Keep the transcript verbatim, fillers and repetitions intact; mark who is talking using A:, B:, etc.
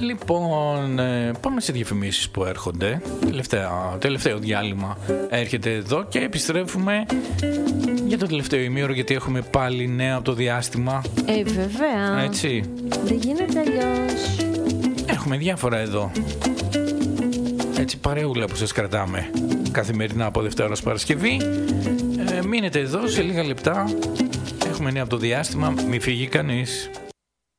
A: Λοιπόν, ε, πάμε σε διαφημίσεις που έρχονται. Τελευταίο, τελευταίο διάλειμμα έρχεται εδώ και επιστρέφουμε για το τελευταίο ημίωρο, γιατί έχουμε πάλι νέα από το διάστημα.
B: Ε, βέβαια.
A: Έτσι.
B: Δεν γίνεται αλλιώς.
A: Έχουμε διάφορα εδώ. Έτσι, παρεούλα που σας κρατάμε καθημερινά από Δευτέρα ως Παρασκευή. Ε, μείνετε εδώ, σε λίγα λεπτά έχουμε νέα από το διάστημα. Μη φύγει κανείς.